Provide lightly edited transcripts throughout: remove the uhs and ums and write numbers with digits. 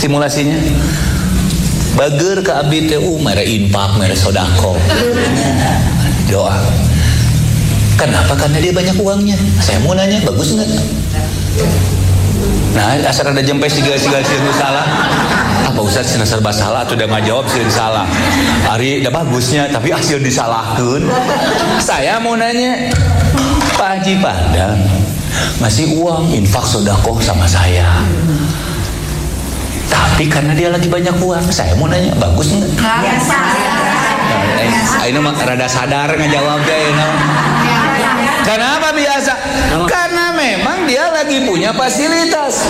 Simulasinya bager ke abdi teh mere infak, mere sodako. Doa. Kenapa? Karena dia banyak uangnya. Saya mau nanya, bagus nggak? Nah, asal ada jempes tiga salah. Apa Ustaz cenah serba salah atau udah nggak jawab sih salah. Ari udah bagusnya, tapi hasil disalahkan. Saya mau nanya, Pak Haji Padang ngasih uang infak sodakoh sama saya. Tapi karena dia lagi banyak uang, saya mau nanya, bagus nggak? Biasa. Ini mah rada sadar ngejawabnya ini. Kenapa biasa? Karena memang dia lagi punya fasilitas,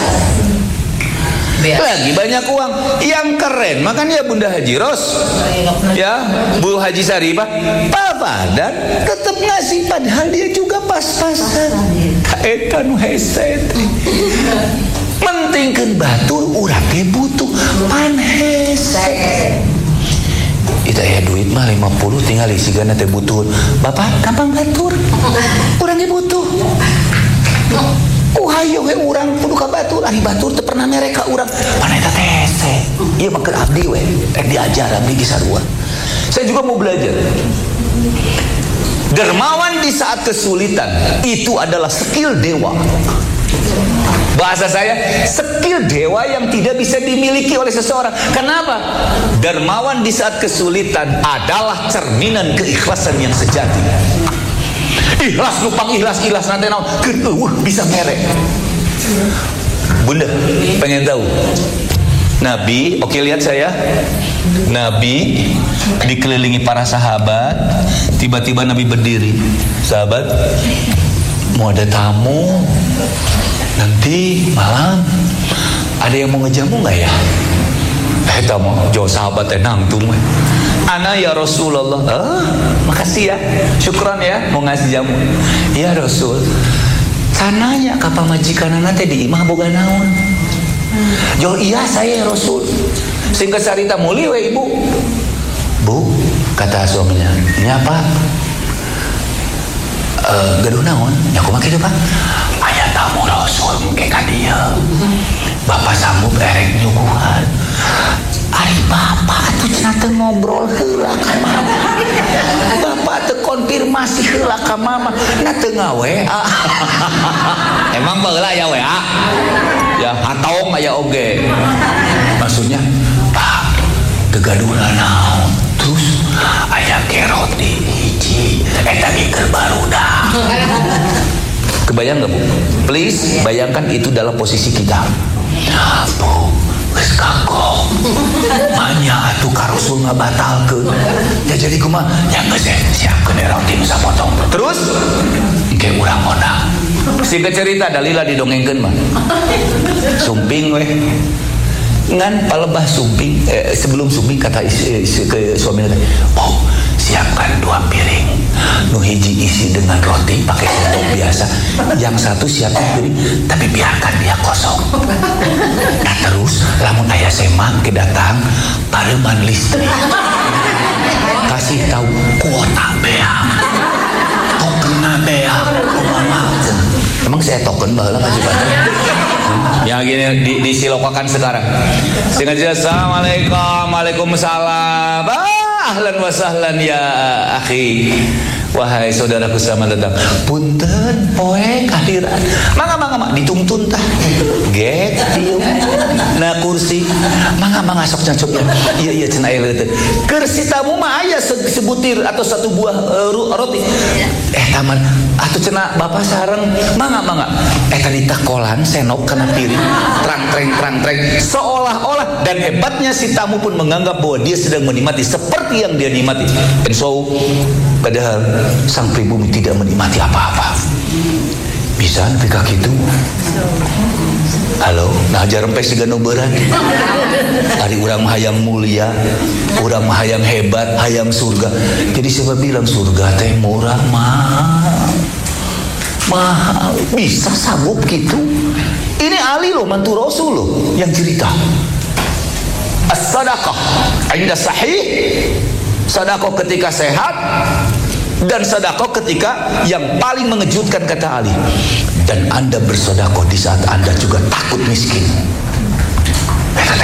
lagi banyak uang. Yang keren makanya Bunda Haji Ros, ya Bu Haji Saripah, Pak Padang tetap ngasih padahal dia juga pas-pasan. Kaetan heset. Mentingkan batur urang teh butuh pan heset. Itu ya duit mah 50 tinggal isigana teh butuh. Bapak gampang batur. Urang ge butuh. Hayo we urang kudu ka batur, ari batur teu pernah mereka urang. Pan eta teh hese. Ieu mah keur abdi we, rek diajar abdi ge sarua. Saya juga mau belajar. Dermawan di saat kesulitan itu adalah skill dewa. Bahasa saya, skill dewa yang tidak bisa dimiliki oleh seseorang. Kenapa? Dermawan di saat kesulitan adalah cerminan keikhlasan yang sejati. Ikhlas lupang ikhlas nanti naon bisa merek. Bunda pengen tahu Nabi, oke lihat saya. Nabi dikelilingi para sahabat, tiba-tiba Nabi berdiri. Sahabat, mau ada tamu nanti malam, ada yang mau ngejamu nggak ya? Tamu jauh sahabat tenang tuh. Ana ya Rasulullah. Makasih ya, syukran ya mau ngasih jamu. Ya Rasul, sananya kapal majikan nanti di imah boga naon. Jo iya saya ya Rasul. Singkat cerita muli we ibu. Bu, kata suaminya, ini apa? Gaduh naon? Ya kumaha kitu Pak? Aya tamu Rasul mungkin ka dieu. Bapak sambut erek nyuguhan. Ari bapak atuh cenah teu ngobrol heula ka mama. Bapak teu konfirmasi heula ka mama. Na teu ngawe. Emang baheula aya WA? Ya hatong aya oge. Maksudnya, Pak, kegaduhan naon? Terus aya keroti hiji eta ge keur barudak. Kebayang gak Bu? Please bayangkan itu dalam posisi kita. Bu, geus kagok. Manya atuh ka Rasul ngabatalkeun. Ya jadi kumaha? Ya geus siapkeun roti nu sapotong. Terus engke urang ondang. Singkat cerita dalila didongengkeun mah. Sumping we. Ngan palebah sumping sebelum sumping kata ke suaminya, "Oh, siapkan 2 piring. Nu hiji isi dengan roti pakai sendok biasa, yang satu siapkan piring tapi biarkan dia kosong. Nah terus lamun aya semak kedatang pareman listrik. Kasih tahu kuota beak. Tokenna beak kumaha. Emang saya token baheula ka Cipadang? Ya gini disilokakan sekarang. Singkat saja, Assalamualaikum, Waalaikumsalam. Ahlan wa sahlan ya akhi. Wahai saudaraku selamat datang. Punten poe kehadiran. Mangga dituntun tah. Get dieu. Na kursi. Mangga sok cancok. Iya cenah aya leuteut. Kursi tamu mah aya sebutir atau 1 buah roti. Taman atuh cenah bapak sareng. Mangga. Tadi takolan senok kana piring. Trang seolah-olah dan hebatnya si tamu pun menganggap bahwa dia sedang menikmati seperti yang dia nikmati. And so padahal sang pribumi tidak menikmati apa-apa. Bisa nepika kitu? Halo, nah jarempes siga nu berat. Ari urang mah hayang mulia, urang mah hayang hebat, hayang surga. Jadi siapa bilang surga teh murah mahal. Bisa sanggup gitu? Ini Ali loh, mantu Rasul loh yang cerita. As-sadaqah inda sahih. Sedekah ketika sehat dan sedekah ketika yang paling mengejutkan kata Ali. Dan Anda bersedekah di saat Anda juga takut miskin.